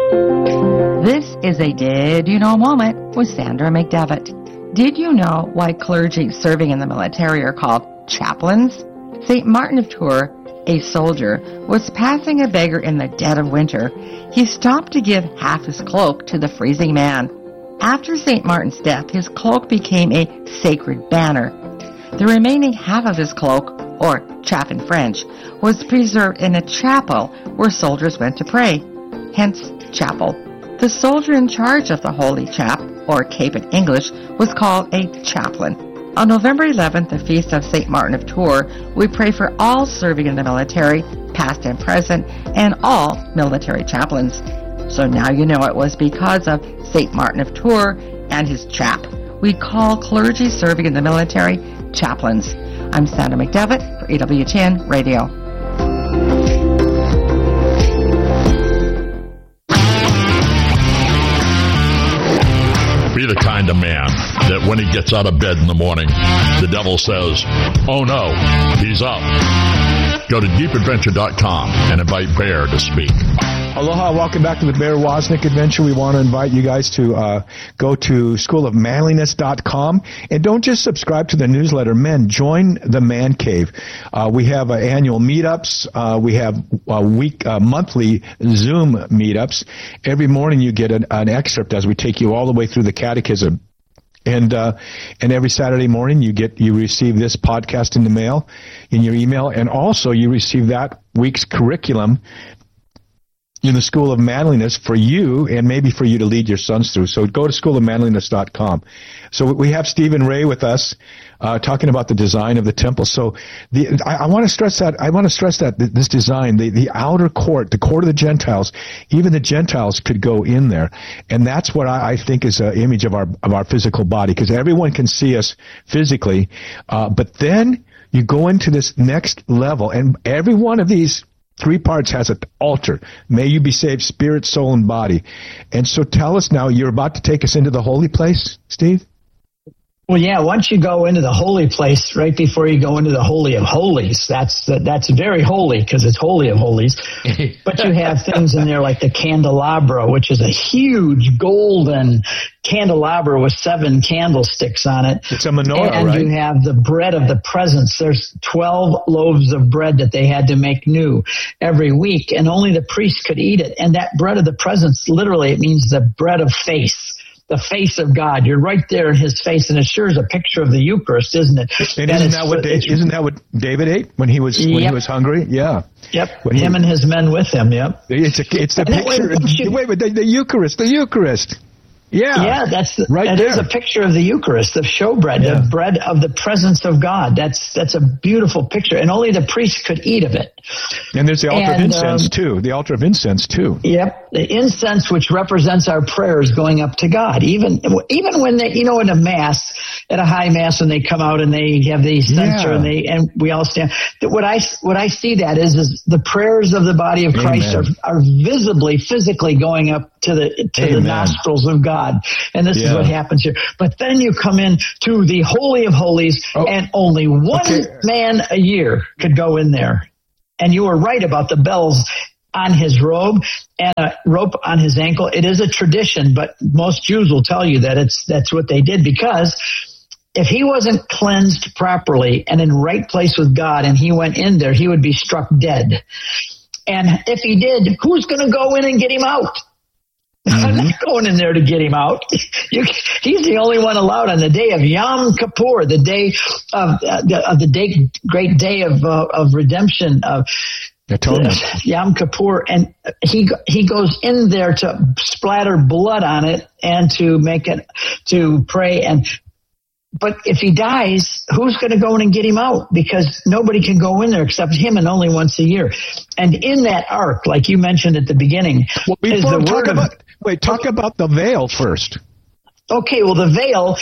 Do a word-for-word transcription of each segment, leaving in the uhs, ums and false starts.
This is a Did You Know moment with Sandra McDevitt. Did you know why clergy serving in the military are called chaplains? Saint Martin of Tours, a soldier, was passing a beggar in the dead of winter. He stopped to give half his cloak to the freezing man. After Saint Martin's death, his cloak became a sacred banner. The remaining half of his cloak, or chap in French, was preserved in a chapel where soldiers went to pray, hence chapel. The soldier in charge of the holy chap, or cape in English, was called a chaplain. On November eleventh, the feast of Saint Martin of Tours, we pray for all serving in the military, past and present, and all military chaplains. So now you know it was because of Saint Martin of Tours and his chap. We call clergy serving in the military chaplains. I'm Sandra McDevitt for E W T N Radio. Be the kind of man that when he gets out of bed in the morning, the devil says, oh no, he's up. Go to deep adventure dot com and invite Bear to speak. Aloha, welcome back to the Bear Wozniak Adventure. We want to invite you guys to uh, go to school of manliness dot com, and don't just subscribe to the newsletter. Men, join the Man Cave. Uh, we have uh, annual meetups. Uh, we have uh, week, uh, monthly Zoom meetups. Every morning you get an, an excerpt as we take you all the way through the Catechism. And uh, and every Saturday morning you get you receive this podcast in the mail, in your email, and also you receive that week's curriculum in the School of Manliness for you and maybe for you to lead your sons through. So go to school of manliness dot com. So we have Stephen Ray with us uh, talking about the design of the temple. So the, I, I want to stress that I want to stress that this design, the, the outer court, the court of the Gentiles, even the Gentiles could go in there, and that's what I, I think is an image of our of our physical body, because everyone can see us physically, uh, but then you go into this next level, and every one of these three parts has an altar. May you be saved, spirit, soul, and body. And so tell us now, you're about to take us into the holy place, Steve? Well, yeah, once you go into the holy place, right before you go into the Holy of Holies, that's that's very holy because it's Holy of Holies. But you have things in there like the candelabra, which is a huge golden candelabra with seven candlesticks on it. It's a menorah, and right? You have the bread of the presence. There's twelve loaves of bread that they had to make new every week, and only the priest could eat it. And that bread of the presence, literally, it means the bread of face. The face of God. You're right there in his face, and it sure is a picture of the Eucharist, isn't it? And that isn't that what David, isn't that what David ate when he was when yep. he was hungry? Yeah. Yep. When him he, and his men with him. Yep. It's a it's the and picture. Wait, you, wait, wait, the, the Eucharist, the Eucharist. Yeah, yeah, that's the, right that there. is a picture of the Eucharist, the showbread, yeah. the bread of the presence of God. That's that's a beautiful picture, and only the priest could eat of it. And there's the altar and, of incense um, too. The altar of incense too. Yep, the incense which represents our prayers going up to God. Even even when they, you know, in a mass, at a high mass, when they come out and they have the censer yeah. and they and we all stand. What I what I see that is is the prayers of the body of Christ are are visibly, physically going up to the to Amen. the nostrils of God. And this yeah. is what happens here. But then you come in to the Holy of Holies, oh. and only one okay. man a year could go in there. And you were right about the bells on his robe and a rope on his ankle. It is a tradition, but most Jews will tell you that it's that's what they did, because if he wasn't cleansed properly and in right place with God and he went in there, he would be struck dead. And if he did, who's going to go in and get him out? Mm-hmm. I'm not going in there to get him out. You, he's the only one allowed on the day of Yom Kippur, the day of, uh, the, of the day, great day of uh, of redemption of Atonement. Uh, Yom Kippur, and he he goes in there to splatter blood on it and to make it to pray. And but if he dies, who's going to go in and get him out? Because nobody can go in there except him, and only once a year. And in that ark, like you mentioned at the beginning, well, is the talk word about, of, wait, talk about the veil first. Okay, well, the veil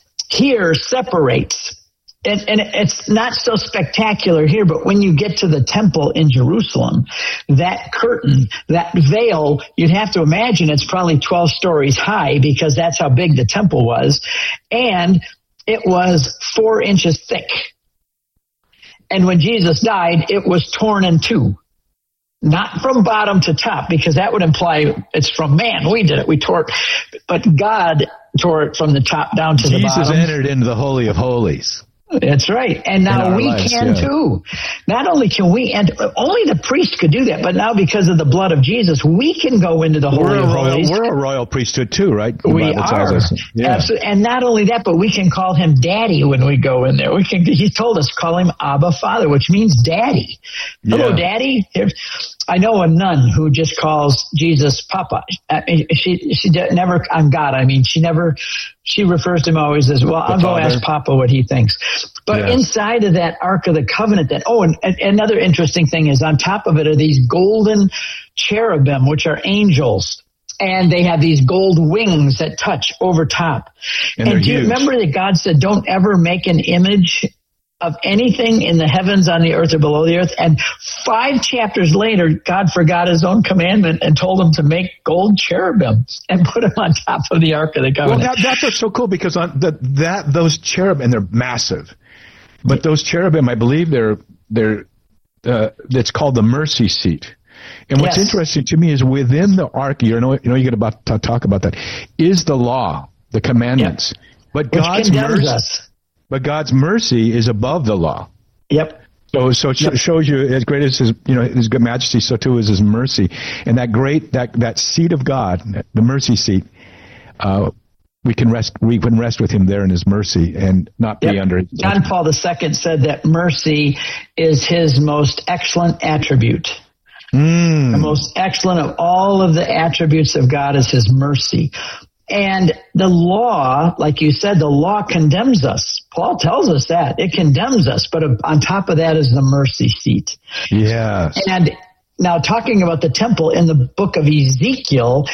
here separates. And, and it's not so spectacular here, but when you get to the temple in Jerusalem, that curtain, that veil, you'd have to imagine it's probably twelve stories high, because that's how big the temple was. And it was four inches thick. And when Jesus died, it was torn in two. not from bottom to top, because that would imply it's from man. We did it. We tore it. But God tore it from the top down to Jesus the bottom. Jesus entered into the Holy of Holies. That's right. And now we lives, can yeah. too. Not only can we, and only the priest could do that, but now because of the blood of Jesus, we can go into the Holy of Holies. We're a royal priesthood too, right? The we Bible are. Yeah. Absolutely. And not only that, but we can call him Daddy when we go in there. We can. He told us, call him Abba Father, which means Daddy. Hello, yeah. Daddy. I know a nun who just calls Jesus Papa. I mean, she she never, I'm God. I mean, she never, she refers to him always as, well, I'll go ask Papa what he thinks. But yeah. inside of that Ark of the Covenant, that, oh, and, and another interesting thing is on top of it are these golden cherubim, which are angels. And they have these gold wings that touch over top. And, and do you huge. remember that God said, don't ever make an image of anything in the heavens, on the earth, or below the earth? And five chapters later, God forgot his own commandment and told him to make gold cherubim and put them on top of the Ark of the Covenant. Well, that, that's what's so cool, because on the, that those cherubim, and they're massive, but those cherubim, I believe they're they're uh, it's called the mercy seat. And what's yes. interesting to me is within the Ark, you know, you know, you get about to talk about that, is the law, the commandments, yep. but Which God's mercy. Us. But God's mercy is above the law. Yep. So, so it yep. shows you, as great as his, you know, his good majesty, so too is his mercy. And that great, that, that seat of God, the mercy seat, uh, we can rest, we can rest with him there in his mercy and not yep. be under his John judgment. Paul the Second said that mercy is his most excellent attribute. Mm. The most excellent of all of the attributes of God is his mercy. And the law, like you said, the law condemns us. Paul tells us that. It condemns us, but on top of that is the mercy seat. Yes. And now talking about the temple in the book of Ezekiel,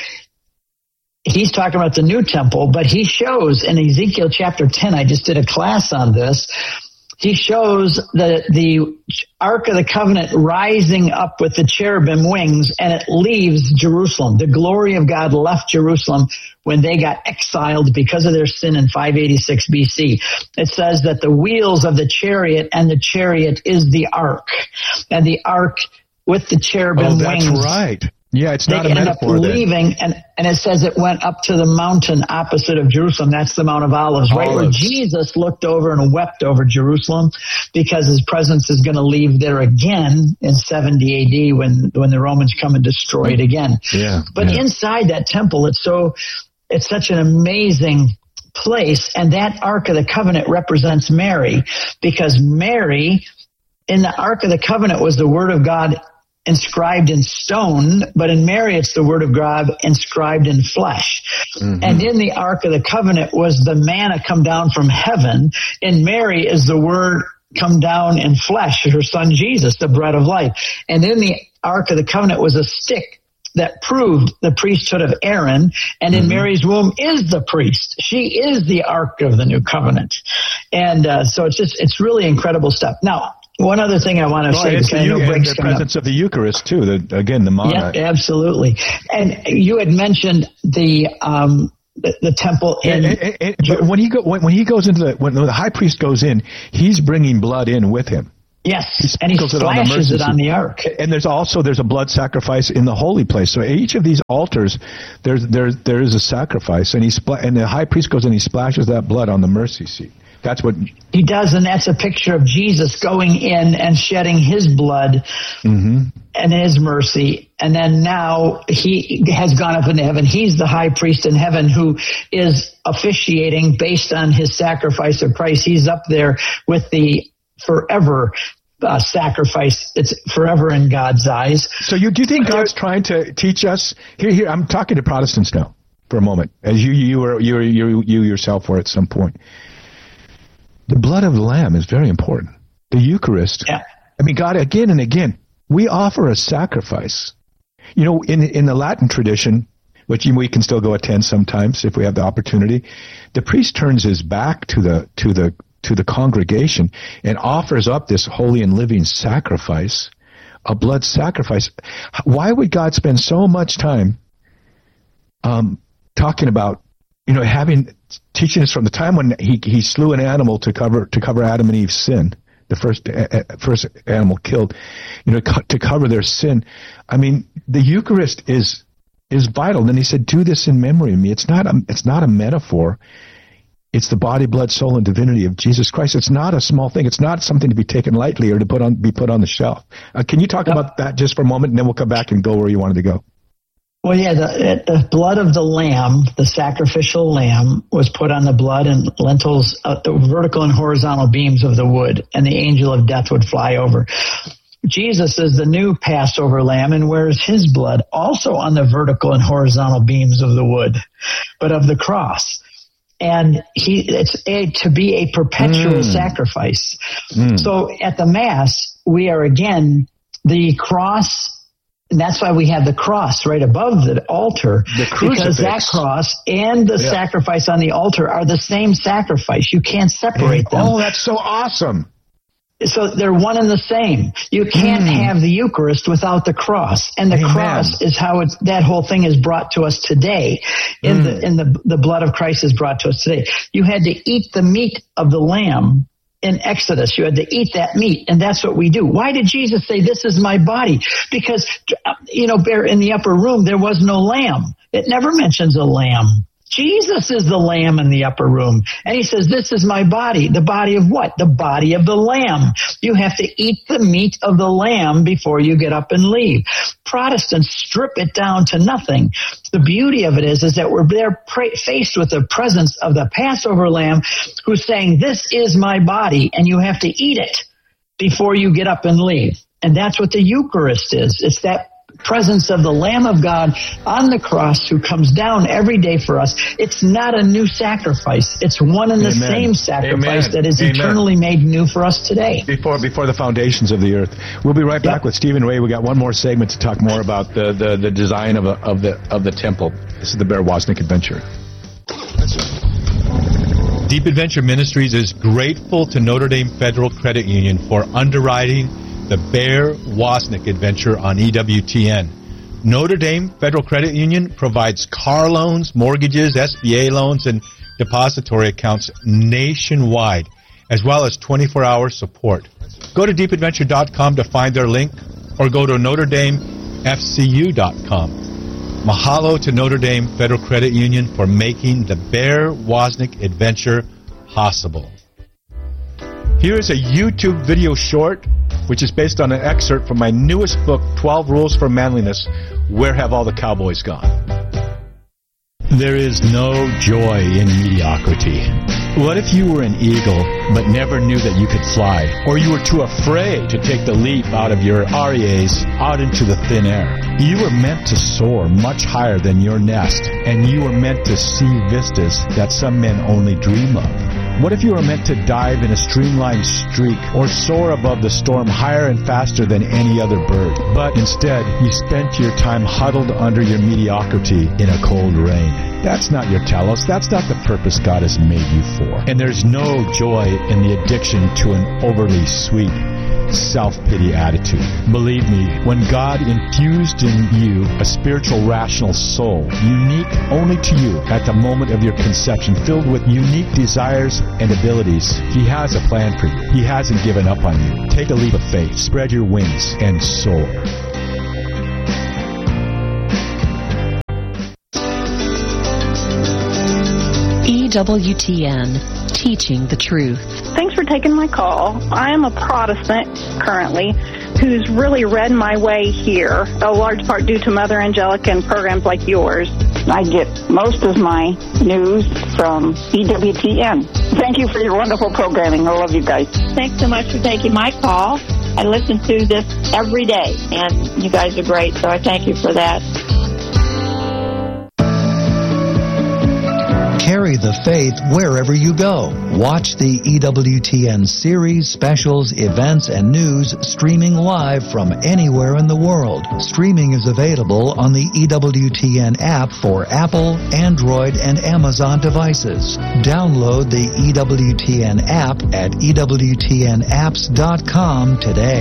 he's talking about the new temple, but he shows in Ezekiel chapter ten, I just did a class on this, he shows the, the Ark of the Covenant rising up with the cherubim wings, and it leaves Jerusalem. The glory of God left Jerusalem when they got exiled because of their sin in five eighty-six B C. It says that the wheels of the chariot, and the chariot is the Ark. And the Ark with the cherubim oh, that's wings. right. Yeah, it's not they a end metaphor up leaving, and, and it says it went up to the mountain opposite of Jerusalem. That's the Mount of Olives, right Olives. Where Jesus looked over and wept over Jerusalem because his presence is going to leave there again in seventy A D when, when the Romans come and destroy it again. Yeah, but yeah. inside that temple, it's so, it's such an amazing place, and that Ark of the Covenant represents Mary, because Mary in the Ark of the Covenant was the Word of God inscribed in stone, but in Mary it's the Word of God inscribed in flesh. Mm-hmm. And in the Ark of the Covenant was the manna come down from heaven. In Mary is the Word come down in flesh, her son Jesus, the bread of life. And in the Ark of the Covenant was a stick that proved the priesthood of Aaron, and in mm-hmm. Mary's womb is the priest. She is the Ark of the New Covenant. And uh, so it's just, it's really incredible stuff. Now, one other thing I want to oh, say, is the, I know and breaks the presence up. Of the Eucharist too. The, again, the manna. Yeah, absolutely. And you had mentioned the um, the, the temple in. And, and, and, but when he go when, when he goes into the when the high priest goes in, he's bringing blood in with him. Yes, and he splashes it on the ark. And there's also there's a blood sacrifice in the holy place. So each of these altars, there's there's there is a sacrifice, and he spl- and the high priest goes in, he splashes that blood on the mercy seat. That's what he does, and that's a picture of Jesus going in and shedding his blood mm-hmm. and his mercy. And then now he has gone up into heaven. He's the high priest in heaven who is officiating based on his sacrifice of Christ. He's up there with the forever uh, sacrifice. It's forever in God's eyes. So you do you think God's trying to teach us? Here, here. I'm talking to Protestants now for a moment, as you you were you you you yourself were at some point. The blood of the Lamb is very important. The Eucharist. Yeah. I mean, God, again and again, we offer a sacrifice. You know, in in the Latin tradition, which we can still go attend sometimes if we have the opportunity, the priest turns his back to the to the to the congregation and offers up this holy and living sacrifice, a blood sacrifice. Why would God spend so much time um, talking about, you know, having teaching us from the time when he he slew an animal to cover to cover Adam and Eve's sin, the first uh, first animal killed, you know, co- to cover their sin. I mean, the Eucharist is is vital. Then he said, "Do this in memory of me." It's not a it's not a metaphor. It's the body, blood, soul, and divinity of Jesus Christ. It's not a small thing. It's not something to be taken lightly or to put on be put on the shelf. Uh, can you talk yep. about that just for a moment, and then we'll come back and go where you wanted to go? Well, yeah, the, the blood of the lamb, the sacrificial lamb, was put on the blood and lintels, uh, the vertical and horizontal beams of the wood, and the angel of death would fly over. Jesus is the new Passover lamb and wears his blood also on the vertical and horizontal beams of the wood, but of the cross. And he, it's a, to be a perpetual mm. sacrifice. Mm. So at the Mass, we are again the cross. And that's why we have the cross right above the altar, the because that cross and the yeah. sacrifice on the altar are the same sacrifice. You can't separate them. Oh, that's so awesome. So they're one and the same. You can't mm. have the Eucharist without the cross, and the Amen. Cross is how it's, that whole thing is brought to us today. In mm. the in the the blood of Christ is brought to us today. You had to eat the meat of the lamb. In Exodus, you had to eat that meat, and that's what we do. Why did Jesus say, "This is my body"? Because, you know, Bear, in the upper room, there was no lamb. It never mentions a lamb. Jesus is the lamb in the upper room. And he says, "This is my body." The body of what? The body of the lamb. You have to eat the meat of the lamb before you get up and leave. Protestants strip it down to nothing. The beauty of it is, is that we're there pra- faced with the presence of the Passover lamb who's saying, "This is my body," and you have to eat it before you get up and leave. And that's what the Eucharist is. It's that presence of the Lamb of God on the cross who comes down every day for us. It's not a new sacrifice. It's one and the Amen. Same sacrifice Amen. That is Amen. Eternally made new for us today. Before before the foundations of the earth. We'll be right back yep. with Stephen Ray. We got one more segment to talk more about the, the, the design of, a, of the of the temple. This is the Bear Wozniak Adventure. Deep Adventure Ministries is grateful to Notre Dame Federal Credit Union for underwriting the Bear Wozniak Adventure on E W T N. Notre Dame Federal Credit Union provides car loans, mortgages, S B A loans, and depository accounts nationwide, as well as twenty-four hour support. Go to deep adventure dot com to find their link, or go to notre dame f c u dot com. Mahalo to Notre Dame Federal Credit Union for making the Bear Wozniak Adventure possible. Here is a YouTube video short, which is based on an excerpt from my newest book, twelve Rules for Manliness, Where Have All the Cowboys Gone? There is no joy in mediocrity. What if you were an eagle but never knew that you could fly? Or you were too afraid to take the leap out of your R E As out into the thin air? You were meant to soar much higher than your nest, and you were meant to see vistas that some men only dream of. What if you were meant to dive in a streamlined streak or soar above the storm higher and faster than any other bird? But instead, you spent your time huddled under your mediocrity in a cold rain. That's not your telos. That's not the purpose God has made you for. And there's no joy in the addiction to an overly sweet self-pity attitude. Believe me, when God infused in you a spiritual rational soul, unique only to you at the moment of your conception, filled with unique desires and abilities, He has a plan for you. He hasn't given up on you. Take a leap of faith, spread your wings, and soar. E W T N, teaching the truth. Thanks for taking my call. I am a Protestant currently who's really read my way here, a large part due to Mother Angelica and programs like yours. I get most of my news from E W T N. Thank you for your wonderful programming. I love you guys. Thanks so much for taking my call. I listen to this every day, and you guys are great, so I thank you for that. Carry the faith wherever you go. Watch the E W T N series, specials, events, and news streaming live from anywhere in the world. Streaming is available on the E W T N app for Apple, Android, and Amazon devices. Download the E W T N app at E W T N apps dot com today.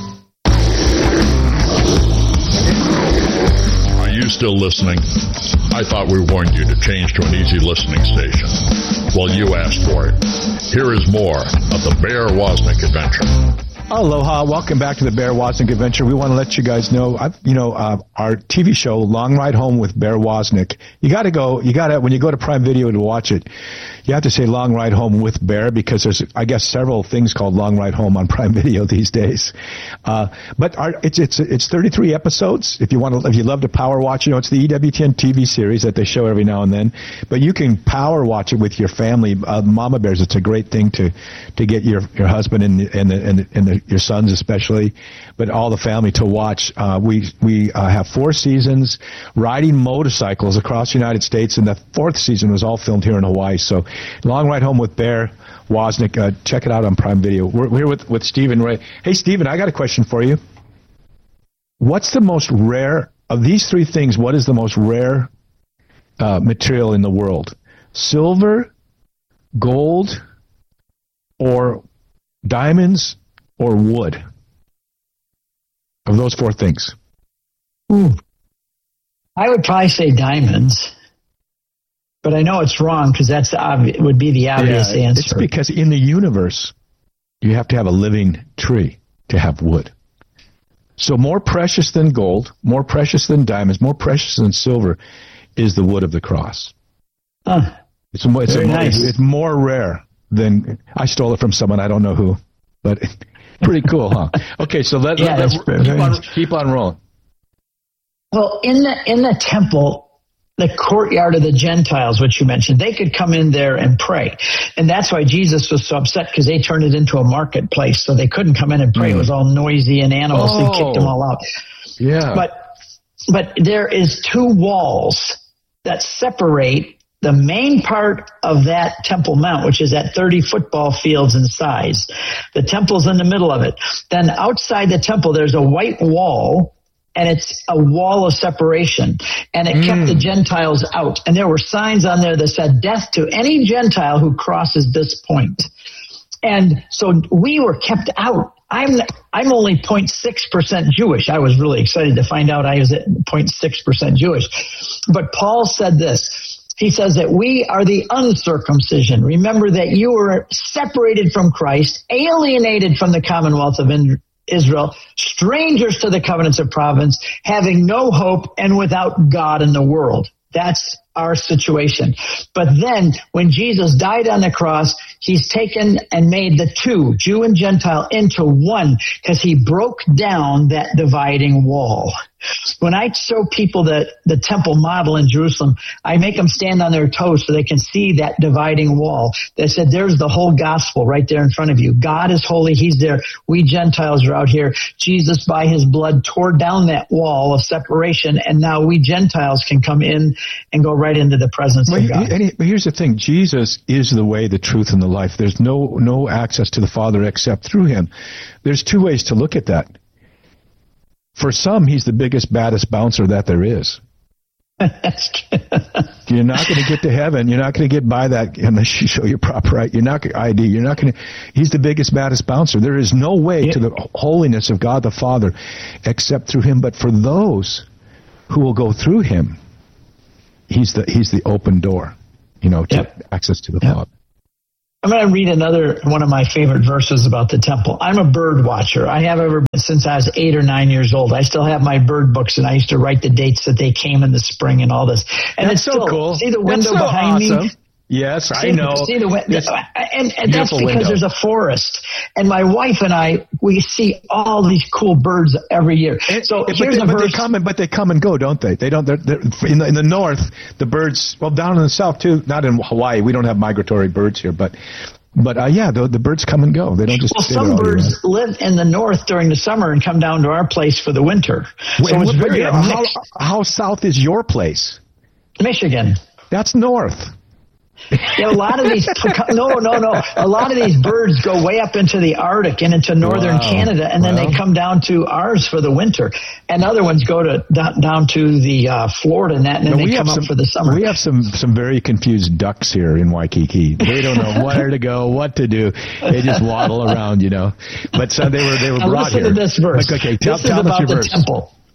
Still listening. I thought we warned you to change to an easy listening station. Well, you asked for it. Here is more of the Bear Wozniak Adventure. Aloha, welcome back to the Bear Wozniak Adventure. We want to let you guys know, I've, you know, uh, our T V show, Long Ride Home with Bear Wozniak. You got to go, you got to, when you go to Prime Video to watch it, you have to say Long Ride Home with Bear because there's, I guess, several things called Long Ride Home on Prime Video these days. Uh, but our, it's, it's, it's thirty-three episodes. If you want to, if you love to power watch, you know, it's the E W T N T V series that they show every now and then, but you can power watch it with your family. Uh, Mama Bears, it's a great thing to, to get your, your husband and, and, the, and, the, and the, your sons especially, but all the family to watch. Uh, we, we, uh, have four seasons riding motorcycles across the United States, and the fourth season was all filmed here in Hawaii. So, Long Ride Home with Bear Wozniak. Uh, check it out on Prime Video. We're, we're here with, with Stephen Ray. Hey, Stephen, I got a question for you. What's the most rare, of these three things, what is the most rare uh, material in the world? Silver, gold, or diamonds, or wood? Of those four things. Ooh. I would probably say diamonds. But I know it's wrong because that's the obvi- would be the obvious yeah, answer. It's because in the universe, you have to have a living tree to have wood. So more precious than gold, more precious than diamonds, more precious than silver is the wood of the cross. Huh. It's, a, it's, Very a, nice. it's more rare than, I stole it from someone, I don't know who, but pretty cool, huh? Okay, so let, yeah, let, keep, let, on, keep on rolling. Well, in the in the temple, the courtyard of the Gentiles, which you mentioned, they could come in there and pray. And that's why Jesus was so upset, because they turned it into a marketplace, so they couldn't come in and pray. Mm. It was all noisy and animals. Oh. They kicked them all out. Yeah. But, but there is two walls that separate the main part of that Temple Mount, which is at thirty football fields in size. The temple's in the middle of it. Then outside the temple, there's a white wall, and it's a wall of separation, and it mm. kept the Gentiles out. And there were signs on there that said, death to any Gentile who crosses this point. And so we were kept out. I'm I'm only zero point six percent Jewish. I was really excited to find out I was at zero point six percent Jewish. But Paul said this. He says that we are the uncircumcision. Remember that you were separated from Christ, alienated from the commonwealth of Israel, strangers to the covenants of providence, having no hope and without God in the world. That's our situation. But then when Jesus died on the cross, he's taken and made the two, Jew and Gentile, into one, because he broke down that dividing wall. When I show people the, the temple model in Jerusalem, I make them stand on their toes so they can see that dividing wall. They said, there's the whole gospel right there in front of you. God is holy. He's there. We Gentiles are out here. Jesus, by his blood, tore down that wall of separation, and now we Gentiles can come in and go right into the presence well, of God. He, he, here's the thing. Jesus is the way, the truth, and the life. There's no, no access to the Father except through him. There's two ways to look at that. For some, he's the biggest, baddest bouncer that there is. That's true. You're not going to get to heaven. You're not going to get by that unless you show your proper I D. You're not I D. You're not going to. He's the biggest, baddest bouncer. There is no way yeah. to the holiness of God the Father except through him. But for those who will go through him, he's the he's the open door, you know, to yep. access to the yep. Father. I'm going to read another one of my favorite verses about the temple. I'm a bird watcher. I have ever been since I was eight or nine years old. I still have my bird books, and I used to write the dates that they came in the spring and all this. And that's it's still, so cool. See the window that's so behind awesome. me? Yes, see, I know. See the window, and, and that's because window. There's a forest. And my wife and I, we see all these cool birds every year. And, so but here's they, a but verse. They come and, but they come and go, don't they? They don't. They're, they're, in, the, in the north, the birds. Well, down in the south too. Not in Hawaii. We don't have migratory birds here, but. But, uh, yeah, the, the birds come and go. They don't just Well, stay some there all birds year. live in the north during the summer and come down to our place for the winter. Wait, so it's what, very how, how south is your place? Michigan. That's north. Yeah, a lot of these, no, no, no. A lot of these birds go way up into the Arctic and into northern wow. Canada, and then well. they come down to ours for the winter. And other ones go to down, down to the uh, Florida and that, and then no, they come up some, for the summer. We have some, some very confused ducks here in Waikiki. They don't know where to go, what to do. They just waddle around, you know. But so they were they were now brought listen here. To this verse. Like, okay, tell, this tell is us about your the verse. temple.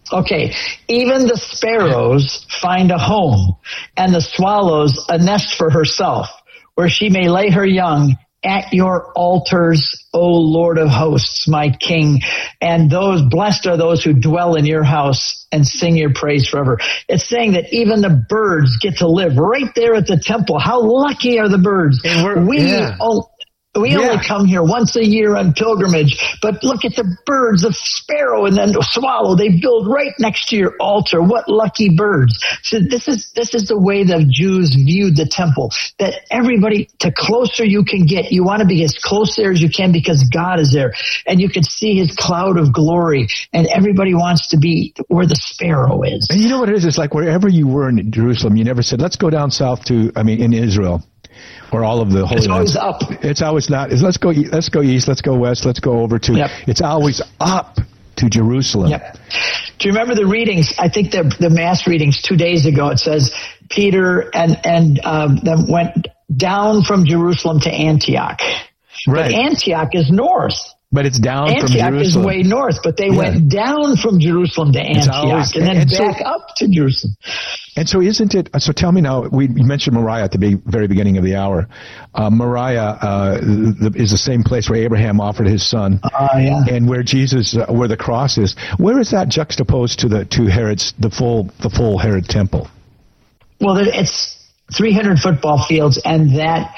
Okay, even the sparrows find a home, and the swallows a nest for herself, where she may lay her young at your altars, O Lord of hosts, my King. And those blessed are those who dwell in your house and sing your praise forever. It's saying that even the birds get to live right there at the temple. How lucky are the birds? We yeah. oh, We yeah. only come here once a year on pilgrimage, but look at the birds, the sparrow and then the swallow. They build right next to your altar. What lucky birds. So this is, this is the way the Jews viewed the temple, that everybody, the closer you can get, you want to be as close there as you can because God is there and you can see his cloud of glory and everybody wants to be where the sparrow is. And you know what it is? It's like wherever you were in Jerusalem, you never said, let's go down south to, I mean, in Israel. Or all of the Holy It's always Lands. up. It's always not. It's, let's go. Let's go east. Let's go west. Let's go over to. Yep. It's always up to Jerusalem. Yep. Do you remember the readings? I think the the mass readings two days ago. It says Peter and and um, them went down from Jerusalem to Antioch. Right. But Antioch is north. But it's down Antioch from Jerusalem. is way north, but they yeah. went down from Jerusalem to Antioch always, and then and back so, up to Jerusalem. And so isn't it, so tell me now, we mentioned Moriah at the be, very beginning of the hour. Uh, Moriah uh, the, is the same place where Abraham offered his son. Uh, yeah. And where Jesus, uh, where the cross is. Where is that juxtaposed to the to Herod's, the full, the full Herod temple? Well, it's three hundred football fields, and that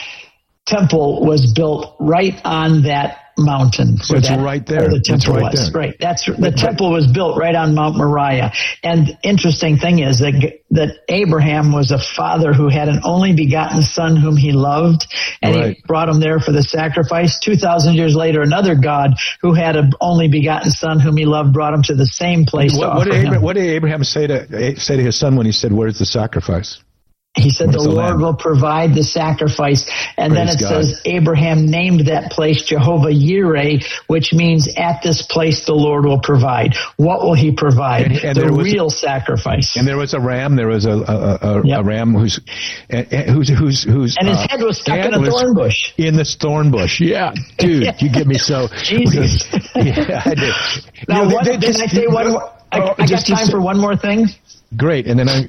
temple was built right on that mountain. So it's that, right there. The temple it's right was. there. Right. That's the but, temple was built right on Mount Moriah. And interesting thing is that that Abraham was a father who had an only begotten son whom he loved, and right. he brought him there for the sacrifice. Two thousand years later, another God who had an only begotten son whom he loved brought him to the same place. What, to what, offer did Abraham, him. what did Abraham say to say to his son when he said, "Where's the sacrifice"? He said, Where's the, the Lord lamb? will provide the sacrifice. And Praise then it God. says Abraham named that place Jehovah Yireh, which means at this place the Lord will provide. What will he provide? And, and the was, real sacrifice. And there was a ram. There was a a, a, yep. a ram who's who's who's who's and his uh, head was stuck in a thorn bush. In this thorn bush. Yeah, dude, you get me so. Jesus. yeah, I did. Now, you know, what, they, they can just, I say one more? I, oh, I just, got time just, for one more thing. Great, and then I.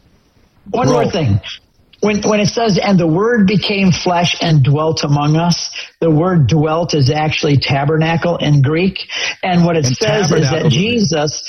One roll. more thing. When when it says, and the word became flesh and dwelt among us, the word dwelt is actually tabernacle in Greek. And what it and says is that Jesus,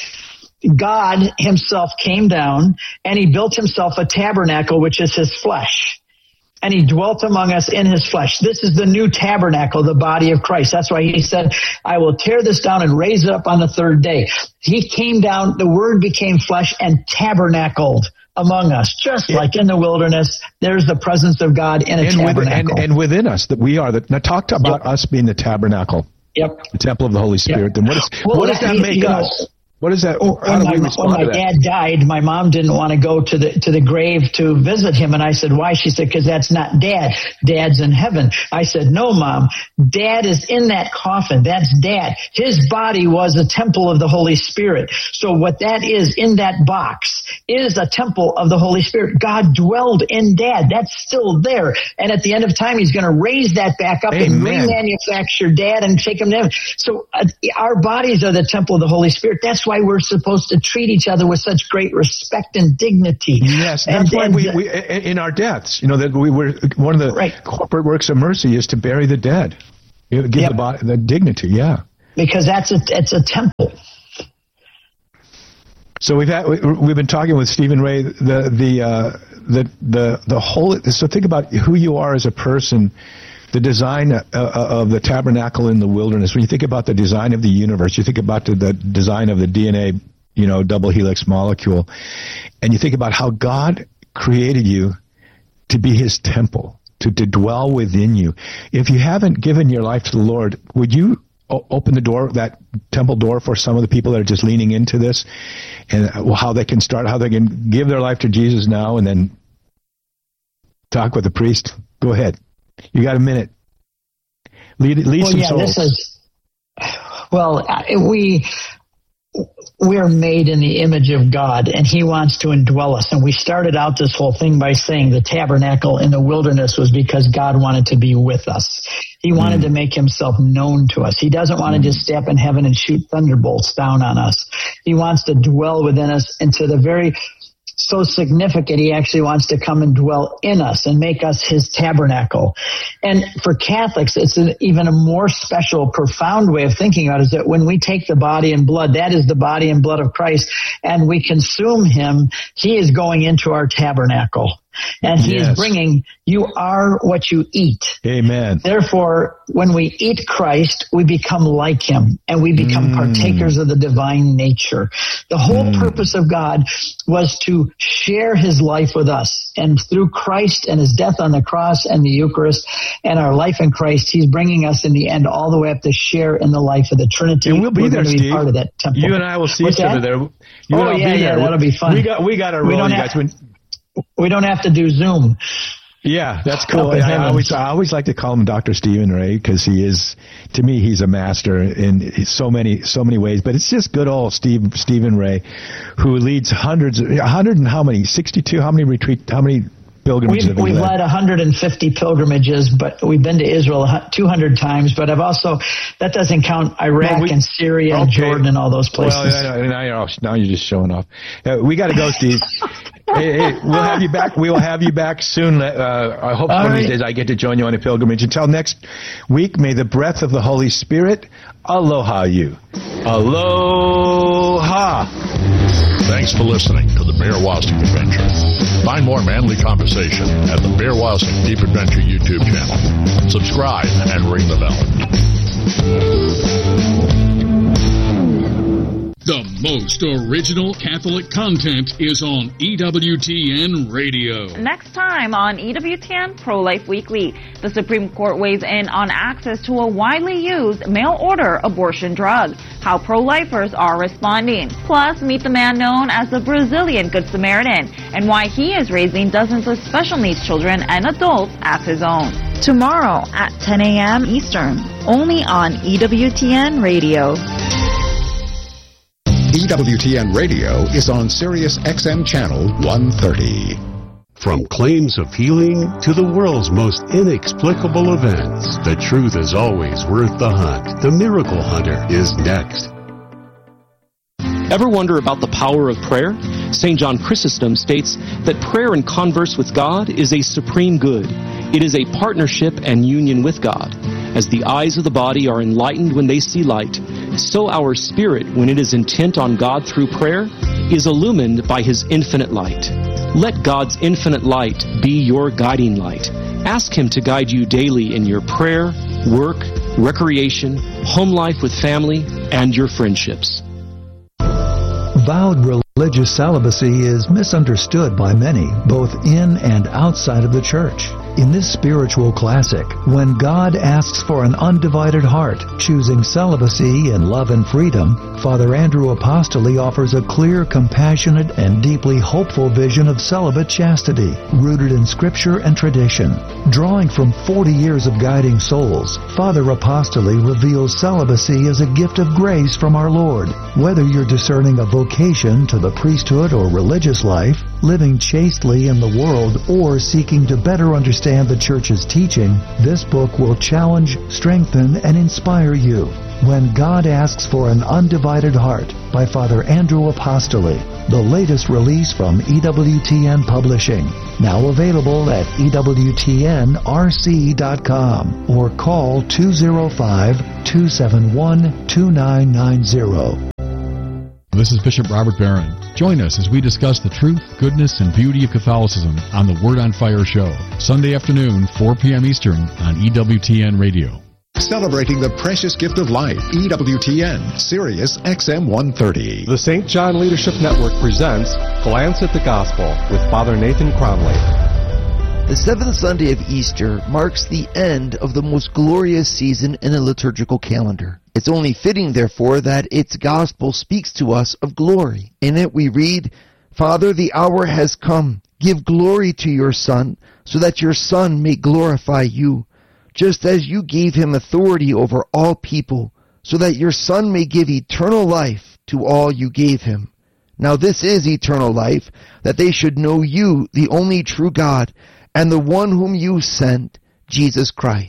God himself came down and he built himself a tabernacle, which is his flesh. And he dwelt among us in his flesh. This is the new tabernacle, the body of Christ. That's why he said, I will tear this down and raise it up on the third day. He came down, the word became flesh and tabernacled among us, just yeah. like in the wilderness. There's the presence of God in a and tabernacle. Within, and, and within us, that we are. The, now talk about yep. us being the tabernacle. Yep. The temple of the Holy Spirit. Yep. Then what, is, well, what does that, that make us? Know, What is that? When How do my, we respond when my to that? dad died, my mom didn't want to go to the to the grave to visit him, and I said, "Why?" She said, "Because that's not Dad. Dad's in heaven." I said, "No, Mom. Dad is in that coffin. That's Dad. His body was a temple of the Holy Spirit. So what that is in that box is a temple of the Holy Spirit. God dwelled in Dad. That's still there. And at the end of time, He's going to raise that back up Amen. and remanufacture Dad and take him down. So uh, our bodies are the temple of the Holy Spirit. That's why we're supposed to treat each other with such great respect and dignity. Yes, that's and, why and, we, we, in our deaths, you know, that we were, one of the right. corporate works of mercy is to bury the dead. You know, give yep. the body, the dignity, yeah. Because that's a, it's a temple. So we've had, we've been talking with Stephen Ray, the, the, uh, the, the, the whole, so think about who you are as a person. The design uh, of the tabernacle in the wilderness. When you think about the design of the universe, you think about the, the design of the D N A, you know, double helix molecule, and you think about how God created you to be His temple, to, to dwell within you. If you haven't given your life to the Lord, would you o- open the door, that temple door, for some of the people that are just leaning into this, and how they can start, how they can give their life to Jesus now, and then talk with the priest? Go ahead. You got a minute. Lead, lead well, some yeah, souls. This is, well, we we're made in the image of God, and He wants to indwell us. And we started out this whole thing by saying the tabernacle in the wilderness was because God wanted to be with us. He wanted mm. to make himself known to us. He doesn't want to just stay up in heaven and shoot thunderbolts down on us. He wants to dwell within us, and to the very so significant, he actually wants to come and dwell in us and make us his tabernacle. And for Catholics, it's an, even a more special, profound way of thinking about it, is that when we take the body and blood, that is the body and blood of Christ, and we consume him, he is going into our tabernacle. And he yes. is bringing, you are what you eat. Amen. Therefore, when we eat Christ, we become like him, and we become mm. partakers of the divine nature. The whole mm. purpose of God was to share his life with us. And through Christ and his death on the cross and the Eucharist and our life in Christ, he's bringing us in the end all the way up to share in the life of the Trinity. And we'll be We're there, Steve. Be part of that temple. You and I will see What's each that? other there. You oh, yeah, yeah, there. that'll be fun. We got, we got our role, you guys. Have, we don't have to do Zoom. Yeah, that's cool. I, I always, I always like to call him Doctor Stephen Ray, because he is, to me, he's a master in so many, so many ways. But it's just good old Steve, Stephen Ray, who leads hundreds, a hundred and how many, sixty-two? How many retreat? How many pilgrimages we've, have we we've led? led one hundred fifty pilgrimages, but we've been to Israel two hundred times. But I've also, that doesn't count Iraq well, we, and Syria okay. and Jordan and all those places. Well, now, now, now you're just showing off. Uh, we got to go, Steve. Hey, hey, we'll have you back. We will have you back soon. Uh, I hope All one right. of these days I get to join you on a pilgrimage. Until next week, may the breath of the Holy Spirit aloha you. Aloha. Thanks for listening to the Bear Wozniak Adventure. Find more manly conversation at the Bear Wozniak Deep Adventure YouTube channel. Subscribe and ring the bell. The most original Catholic content is on E W T N Radio. Next time on E W T N Pro-Life Weekly, the Supreme Court weighs in on access to a widely used mail-order abortion drug, how pro-lifers are responding. Plus, meet the man known as the Brazilian Good Samaritan and why he is raising dozens of special needs children and adults as his own. Tomorrow at ten a.m. Eastern, only on E W T N Radio. E W T N Radio is on Sirius X M Channel one thirty. From claims of healing to the world's most inexplicable events, the truth is always worth the hunt. The Miracle Hunter is next. Ever wonder about the power of prayer? Saint John Chrysostom states that prayer and converse with God is a supreme good. It is a partnership and union with God. As the eyes of the body are enlightened when they see light, so our spirit, when it is intent on God through prayer, is illumined by His infinite light. Let God's infinite light be your guiding light. Ask Him to guide you daily in your prayer, work, recreation, home life with family, and your friendships. Vowed religious celibacy is misunderstood by many, both in and outside of the church. In this spiritual classic, When God Asks for an Undivided Heart, Choosing Celibacy in Love and Freedom, Father Andrew Apostoli offers a clear, compassionate, and deeply hopeful vision of celibate chastity, rooted in Scripture and tradition. Drawing from forty years of guiding souls, Father Apostoli reveals celibacy as a gift of grace from our Lord. Whether you're discerning a vocation to the priesthood or religious life, living chastely in the world, or seeking to better understand the Church's teaching, this book will challenge, strengthen, and inspire you. When God Asks for an Undivided Heart by Father Andrew Apostoli, the latest release from E W T N Publishing. Now available at E W T N R C dot com or call two oh five, two seven one, two nine nine zero. This is Bishop Robert Barron. Join us as we discuss the truth, goodness, and beauty of Catholicism on the Word on Fire show, Sunday afternoon, four p.m. Eastern on E W T N Radio. Celebrating the precious gift of life, E W T N, Sirius X M one thirty. The Saint John Leadership Network presents Glance at the Gospel with Father Nathan Cromley. The seventh Sunday of Easter marks the end of the most glorious season in the liturgical calendar. It's only fitting, therefore, that its gospel speaks to us of glory. In it we read, Father, the hour has come. Give glory to your Son, so that your Son may glorify you, just as you gave him authority over all people, so that your Son may give eternal life to all you gave him. Now this is eternal life, that they should know you, the only true God, and the one whom you sent, Jesus Christ.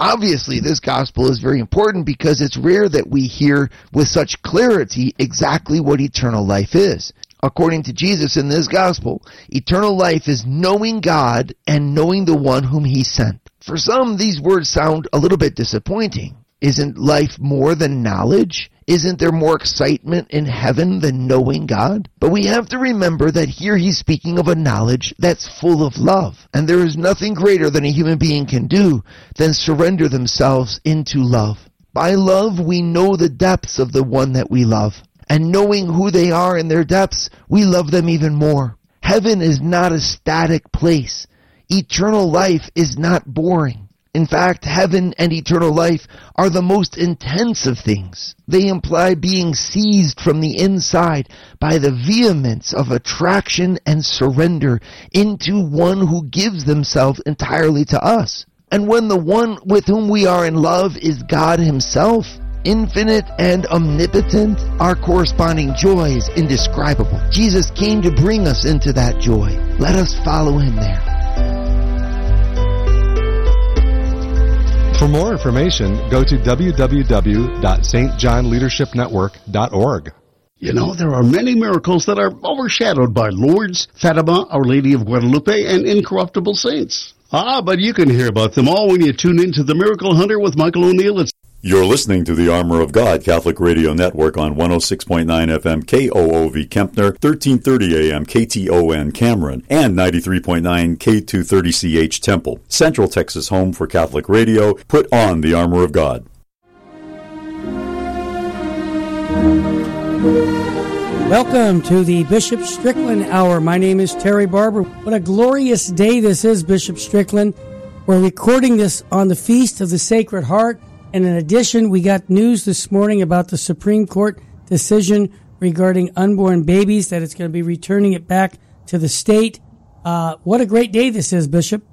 Obviously, this gospel is very important because it's rare that we hear with such clarity exactly what eternal life is. According to Jesus in this gospel, eternal life is knowing God and knowing the one whom he sent. For some, these words sound a little bit disappointing. Isn't life more than knowledge? Isn't there more excitement in heaven than knowing God? But we have to remember that here he's speaking of a knowledge that's full of love. And there is nothing greater than a human being can do than surrender themselves into love. By love, we know the depths of the one that we love. And knowing who they are in their depths, we love them even more. Heaven is not a static place. Eternal life is not boring. In fact, heaven and eternal life are the most intense of things. They imply being seized from the inside by the vehemence of attraction and surrender into one who gives themselves entirely to us. And when the one with whom we are in love is God himself, infinite and omnipotent, our corresponding joy is indescribable. Jesus came to bring us into that joy. Let us follow him there. For more information, go to w w w dot s t john leadership network dot org. You know, there are many miracles that are overshadowed by Lourdes, Fatima, Our Lady of Guadalupe, and incorruptible saints. Ah, but you can hear about them all when you tune in to The Miracle Hunter with Michael O'Neill. It's You're listening to the Armor of God Catholic Radio Network on one oh six point nine F M K O O V Kempner, thirteen thirty A M K T O N Cameron, and ninety-three point nine K two thirty C H Temple. Central Texas home for Catholic radio. Put on the Armor of God. Welcome to the Bishop Strickland Hour. My name is Terry Barber. What a glorious day this is, Bishop Strickland. We're recording this on the Feast of the Sacred Heart. And in addition, we got news this morning about the Supreme Court decision regarding unborn babies, that it's going to be returning it back to the state. Uh, what a great day this is, Bishop.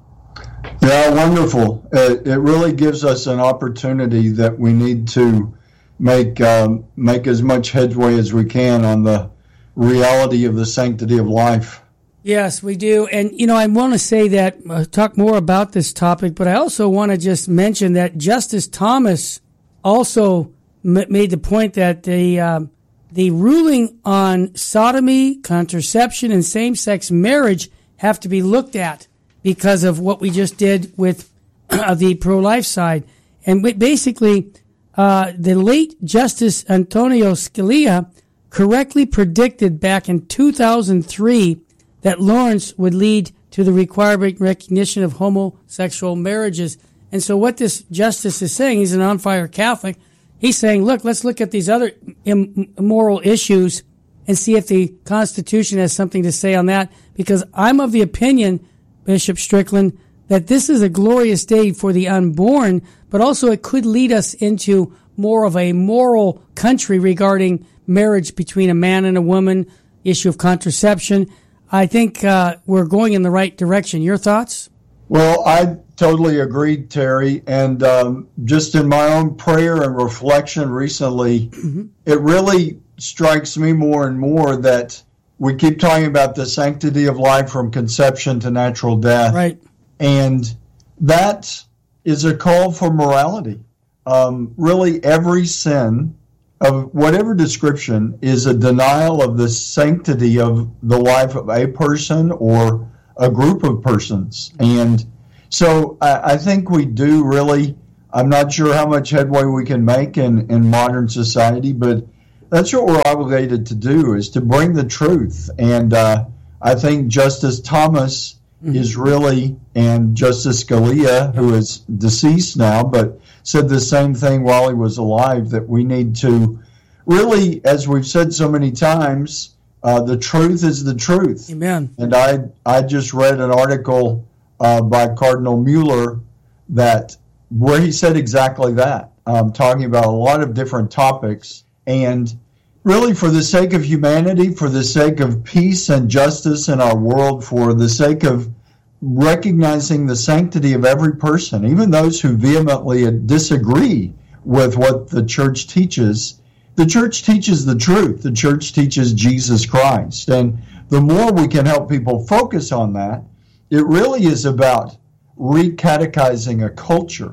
Yeah, wonderful. It, it really gives us an opportunity that we need to make um, make as much headway as we can on the reality of the sanctity of life. Yes, we do. And, you know, I want to say that, uh, talk more about this topic, but I also want to just mention that Justice Thomas also m- made the point that the, uh, the ruling on sodomy, contraception, and same-sex marriage have to be looked at because of what we just did with uh, the pro-life side. And basically, uh, the late Justice Antonio Scalia correctly predicted back in two thousand three that Lawrence would lead to the required recognition of homosexual marriages. And so what this justice is saying, he's an on-fire Catholic, he's saying, look, let's look at these other immoral issues and see if the Constitution has something to say on that, because I'm of the opinion, Bishop Strickland, that this is a glorious day for the unborn, but also it could lead us into more of a moral country regarding marriage between a man and a woman, issue of contraception. I think uh, we're going in the right direction. Your thoughts? Well, I totally agree, Terry. And um, just in my own prayer and reflection recently, mm-hmm. it really strikes me more and more that we keep talking about the sanctity of life from conception to natural death. Right. And that is a call for morality. Um, really, every sin of whatever description is a denial of the sanctity of the life of a person or a group of persons. And so I, I think we do really, I'm not sure how much headway we can make in, in modern society, but that's what we're obligated to do, is to bring the truth. And uh, I think Justice Thomas mm-hmm. is really, and Justice Scalia, who is deceased now, but said the same thing while he was alive, that we need to really, as we've said so many times, uh, the truth is the truth. Amen. And I I just read an article uh, by Cardinal Mueller that where he said exactly that, um, talking about a lot of different topics. And really, for the sake of humanity, for the sake of peace and justice in our world, for the sake of recognizing the sanctity of every person, even those who vehemently disagree with what the church teaches, the church teaches the truth. The church teaches Jesus Christ. And the more we can help people focus on that, it really is about recatechizing a culture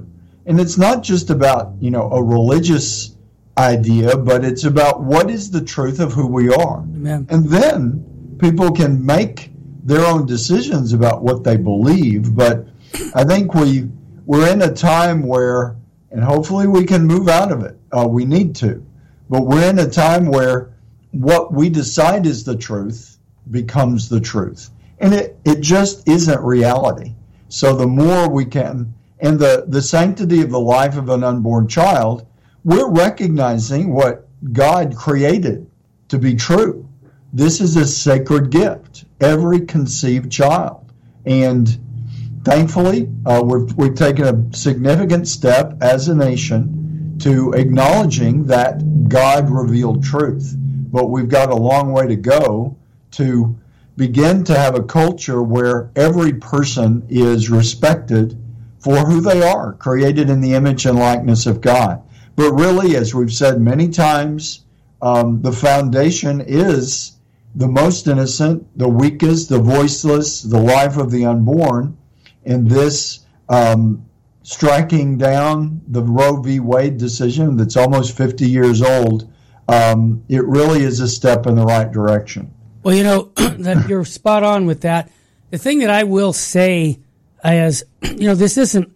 And it's not just about, you know, a religious idea, but it's about what is the truth of who we are. Amen. And then people can make their own decisions about what they believe. But I think we, we're in a time where, and hopefully we can move out of it. Uh, we need to. But we're in a time where what we decide is the truth becomes the truth. And it, it just isn't reality. So the more we can, and the, the sanctity of the life of an unborn child, we're recognizing what God created to be true. This is a sacred gift, every conceived child. And thankfully, uh, we've, we've taken a significant step as a nation to acknowledging that God revealed truth. But we've got a long way to go to begin to have a culture where every person is respected for who they are, created in the image and likeness of God. But really, as we've said many times, um, the foundation is the most innocent, the weakest, the voiceless, the life of the unborn. And this um, striking down the Roe v. Wade decision that's almost fifty years old, um, it really is a step in the right direction. Well, you know, that you're spot on with that. The thing that I will say is, you know, this isn't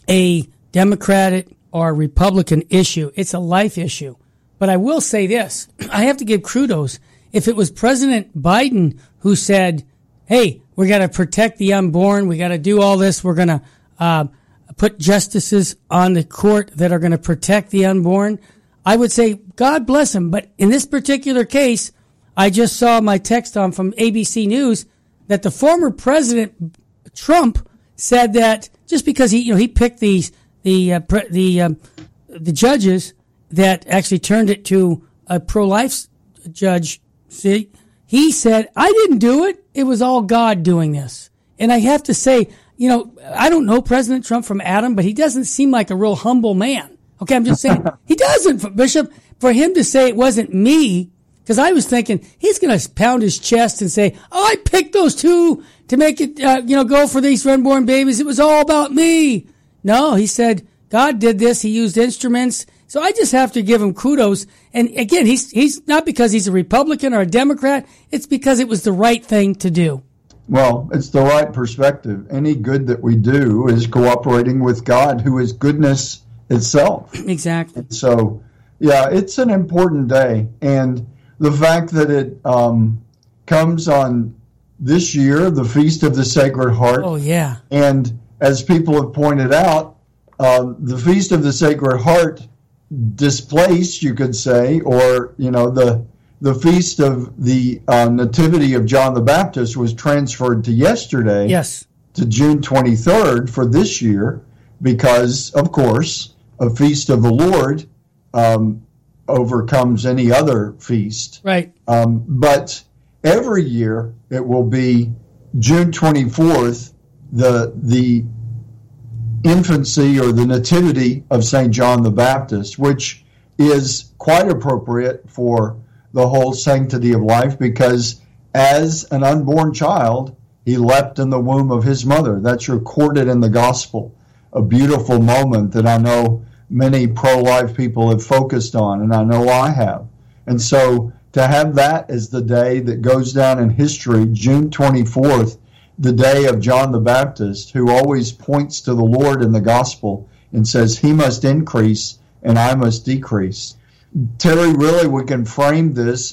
a Democratic or Republican issue. It's a life issue. But I will say this. I have to give kudos. If it was President Biden who said, hey, we got to protect the unborn, we got to do all this, we're going to uh, put justices on the court that are going to protect the unborn, I would say, God bless him. But in this particular case, I just saw my text on from A B C News that the former President Trump said that just because he, you know, he picked these the uh, pre, the um, the judges that actually turned it to a pro-life judge. See, he said, I didn't do it. It was all God doing this. And I have to say, you know, I don't know President Trump from Adam, but he doesn't seem like a real humble man. Okay, I'm just saying he doesn't, Bishop. For him to say it wasn't me. Because I was thinking he's going to pound his chest and say, oh, I picked those two to make it, uh, you know, go for these unborn babies. It was all about me. No, he said, God did this. He used instruments. So I just have to give him kudos. And again, he's he's not because he's a Republican or a Democrat. It's because it was the right thing to do. Well, it's the right perspective. Any good that we do is cooperating with God, who is goodness itself. Exactly. So, yeah, it's an important day. And the fact that it um, comes on this year, the Feast of the Sacred Heart. Oh, yeah. And as people have pointed out, uh, the Feast of the Sacred Heart displaced, you could say, or, you know, the the Feast of the uh, Nativity of John the Baptist was transferred to yesterday. Yes. To June twenty-third for this year because, of course, a Feast of the Lord um overcomes any other feast. Right. Um, but every year it will be June twenty-fourth, the the infancy or the nativity of Saint John the Baptist, which is quite appropriate for the whole sanctity of life because as an unborn child, he leapt in the womb of his mother. That's recorded in the gospel. A beautiful moment that I know many pro-life people have focused on, and I know I have. And so to have that as the day that goes down in history, June twenty-fourth, the day of John the Baptist, who always points to the Lord in the gospel and says, he must increase and I must decrease. Terry, really, we can frame this